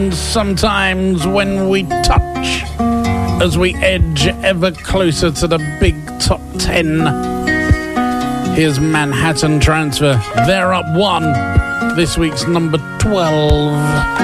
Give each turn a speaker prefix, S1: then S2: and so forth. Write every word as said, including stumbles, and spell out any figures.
S1: Sometimes when we touch, as we edge ever closer to the big top ten. Here's Manhattan Transfer. They're up one. This week's number twelve.